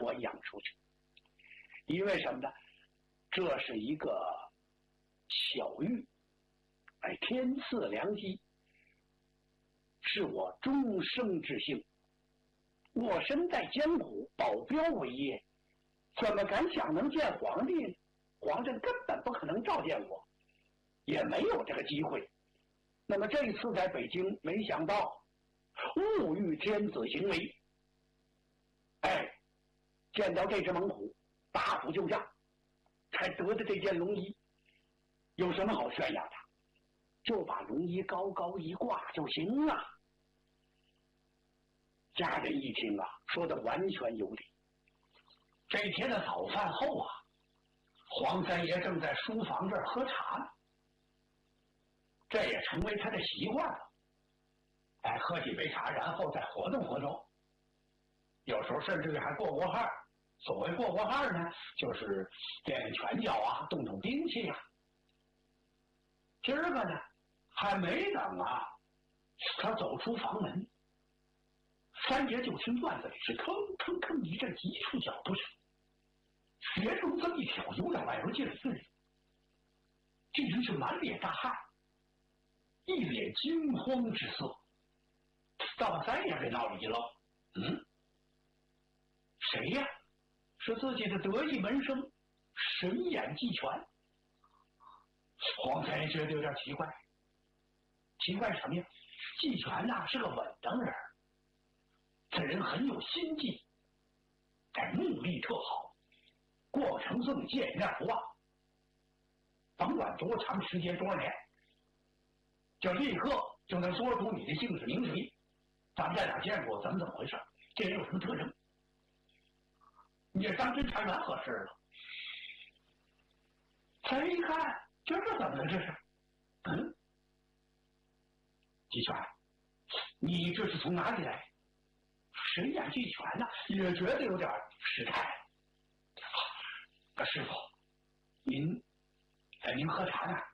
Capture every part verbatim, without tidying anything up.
托养出去。因为什么呢？这是一个巧遇，哎，天赐良机，是我终生之幸。我身在江湖，保镖为业，怎么敢想能见皇帝呢？皇上根本不可能召见我，也没有这个机会。那么这一次在北京，没想到误遇天子行为，哎，见到这只猛虎，大虎救驾，才得的这件龙衣。有什么好炫耀的？就把龙衣高高一挂就行了。家人一听啊，说的完全有理。这天的早饭后啊，黄三爷正在书房这儿喝茶呢，这也成为他的习惯了。哎，喝几杯茶，然后再活动活动，有时候甚至于还过过汗。所谓过过汗呢，就是练练拳脚啊，动动兵器啊。今儿个呢，还没等啊，他走出房门，三爷就听院子里是吭吭吭一阵急促脚步声，鞋中这么一挑，由两外而进了四人，这人是满脸大汗，一脸惊慌之色。大三爷给闹了一愣，嗯，谁呀？是自己的得意门生神眼季全。黄三爷觉得有点奇怪，奇怪什么呀？季全呐、啊、是个稳当人，这人很有心计，但目力特好，过程这见面不忘，甭管多长时间多少年，就立刻就能说出你的姓氏名谁，咱们在哪见过，怎么怎么回事，这人有什么特征，你也当真查源合适了。再一看，这是怎么了？这是，嗯，季全，你这是从哪里来？神眼季全呢，也觉得有点失态。啊，师傅，您，哎，您喝茶呢？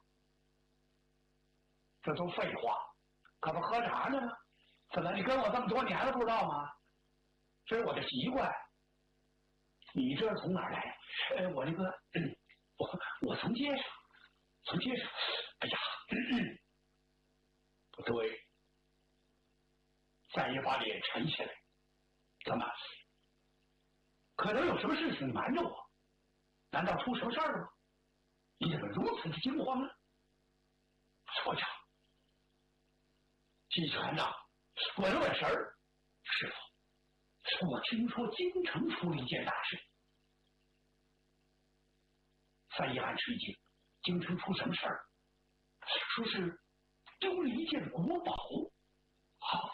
这都废话，可不喝茶呢吗？怎么，你跟我这么多年了，不知道吗？这是我的习惯。你这是从哪儿来？呃，我那个，嗯、我我从街上，从街上。哎呀，嗯、不对。三爷把脸沉起来，怎么？可能有什么事情瞒着我？难道出什么事儿了吗？你怎么如此的惊慌呢？说着，季全呐，稳了稳神儿，师傅，我听说京城出了一件大事。三爷暗吃一惊，京城出什么事儿？说是丢了一件国宝。好，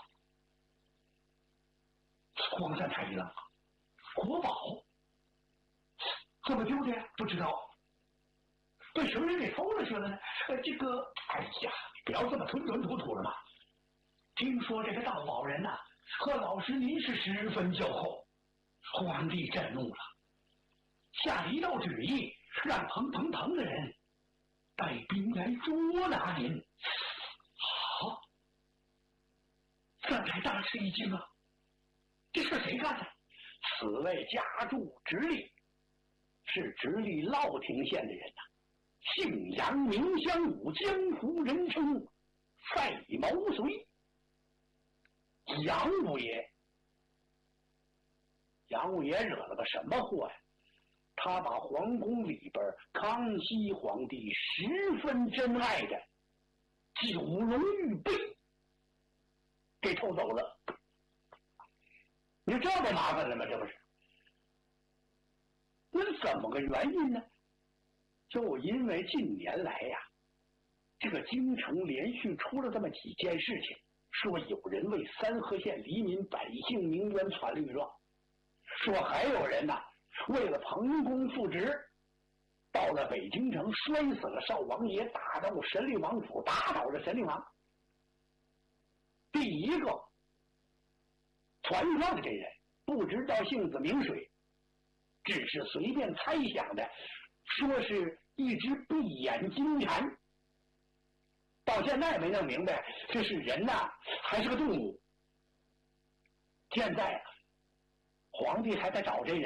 黄三太一愣，国宝怎么丢的呀？不知道。被什么人给偷了去了呢？呃，这个，哎呀，不要这么吞吞吐吐了嘛。听说这个盗宝人呐、啊，和老师您是十分交好，皇帝震怒了，下了一道旨意，让彭彭彭的人带兵来捉拿您。好，三太大吃一惊啊！这事谁干的？此位家住直隶，是直隶乐亭县的人呐、啊，姓杨名香武，江湖人称赛毛遂。杨五爷，杨五爷惹了个什么祸呀？他把皇宫里边康熙皇帝十分珍爱的九龙玉璧给偷走了。你这么麻烦了吗？这不是？那怎么个原因呢？就因为近年来呀、啊，这个京城连续出了这么几件事情，说有人为三河县黎民百姓鸣冤传律状，说还有人呐、啊，为了彭公复职，到了北京城摔死了少王爷，打到神令王府，打倒了神令王。第一个传状的这人不知道姓子名谁，只是随便猜想的，说是一只闭眼金蝉，到现在没弄明白这是人呐、啊、还是个动物。现在皇帝还在找这人。